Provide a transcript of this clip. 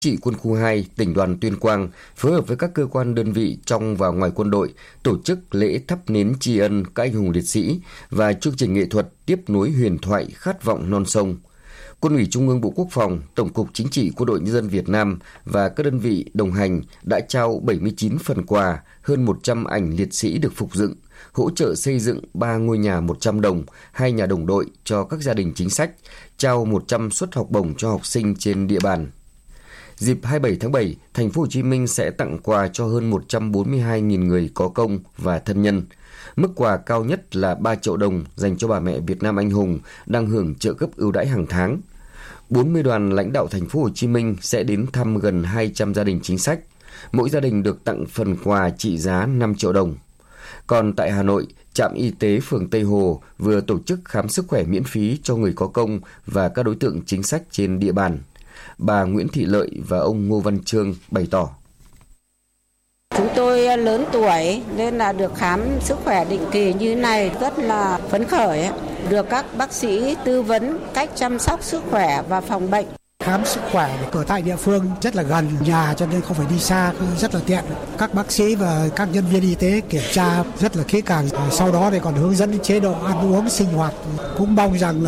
Chỉ quân khu 2, tỉnh đoàn Tuyên Quang phối hợp với các cơ quan đơn vị trong và ngoài quân đội tổ chức lễ thắp nến tri ân các anh hùng liệt sĩ và chương trình nghệ thuật tiếp nối huyền thoại khát vọng non sông. Quân ủy Trung ương Bộ Quốc phòng, Tổng cục Chính trị Quân đội Nhân dân Việt Nam và các đơn vị đồng hành đã trao 79 phần quà, hơn 100 ảnh liệt sĩ được phục dựng, hỗ trợ xây dựng 3 ngôi nhà 100 đồng, 2 nhà đồng đội cho các gia đình chính sách, trao 100 suất học bổng cho học sinh trên địa bàn. Dịp 27 tháng 7, Thành phố Hồ Chí Minh sẽ tặng quà cho hơn 142.000 người có công và thân nhân. Mức quà cao nhất là 3 triệu đồng dành cho bà mẹ Việt Nam anh hùng đang hưởng trợ cấp ưu đãi hàng tháng. 40 đoàn lãnh đạo Thành phố Hồ Chí Minh sẽ đến thăm gần 200 gia đình chính sách. Mỗi gia đình được tặng phần quà trị giá 5 triệu đồng. Còn tại Hà Nội, trạm y tế phường Tây Hồ vừa tổ chức khám sức khỏe miễn phí cho người có công và các đối tượng chính sách trên địa bàn. Bà Nguyễn Thị Lợi và ông Ngô Văn Trương bày tỏ. Chúng tôi lớn tuổi nên là được khám sức khỏe định kỳ như này rất là phấn khởi, được các bác sĩ tư vấn cách chăm sóc sức khỏe và phòng bệnh. Khám sức khỏe ở tại địa phương rất là gần nhà cho nên không phải đi xa, rất là tiện. Các bác sĩ và các nhân viên y tế kiểm tra rất là kỹ càng. Sau đó thì còn hướng dẫn chế độ ăn uống sinh hoạt. Cũng mong rằng là